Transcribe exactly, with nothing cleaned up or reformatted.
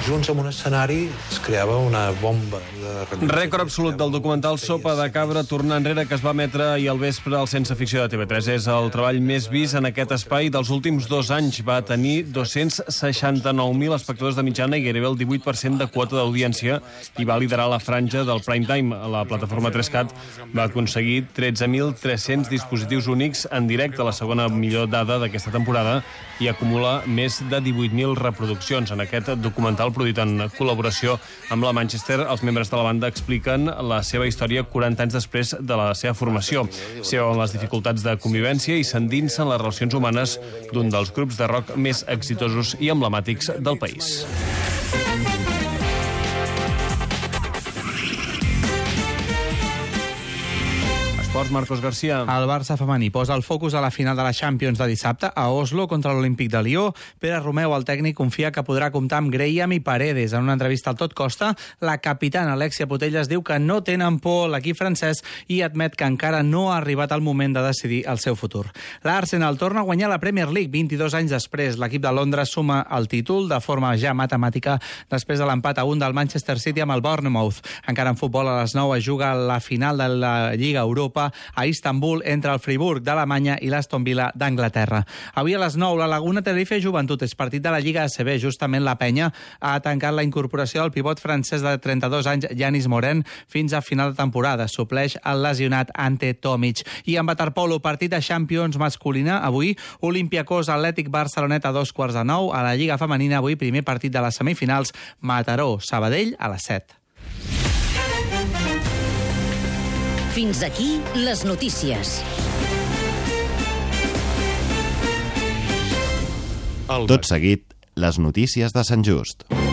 junts en un escenari es creava una bomba de... Rècord absolut del documental Sopa de Cabra, Tornar enrere, que es va emetre ahir al vespre al Sense Ficció de T V tres. És el treball més vist en aquest espai dels últims dos anys. Va tenir dos-cents seixanta-nou mil espectadors de mitjana i gairebé el divuit per cent de quota d'audiència i va liderar la franja del prime time. La plataforma tres cat va aconseguir tretze mil tres-cents dispositius únics en directe, la segona millor dada d'aquesta temporada, i acumula més de divuit mil reproduccions. En aquest documental, produït en col·laboració amb la Manchester, els membres de la banda expliquen la seva història quaranta anys després de la seva formació. Seuen les dificultats de convivència i s'endinsen les relacions humanes d'un dels grups de rock més exitosos i emblemàtics del país. Esports, Marcos García. El Barça femení posa el focus a la final de la Champions de dissabte a Oslo contra l'Olímpic de Lió. Pere Romeu, el tècnic, confia que podrà comptar amb Graham i Paredes. En una entrevista al Tot Costa, la capitana Alexia Putellas diu que no tenen por l'equip francès i admet que encara no ha arribat el moment de decidir el seu futur. L'Arsenal torna a guanyar la Premier League vint-i-dos anys després. L'equip de Londres suma el títol de forma ja matemàtica després de l'empat a un del Manchester City amb el Bournemouth. Encara en futbol, a les nou es juga la final de la Lliga Europa a Istanbul entre el Friburg d'Alemanya i l'Aston Villa d'Anglaterra. Avui a les nou, la Laguna Tenerife Joventut és partit de la Lliga A C B. Justament la penya ha tancat la incorporació del pivot francès de trenta-dos anys, Yanis Moren, fins a final de temporada. Supleix el lesionat Ante Tomic. I en waterpolo, partit de Champions masculina. Avui, Olympiacos Atlètic Barceloneta a dos quarts de nou. A la Lliga femenina, avui primer partit de les semifinals, Mataró Sabadell a les set. Fins aquí les notícies. Tot seguit, les notícies de Sant Just.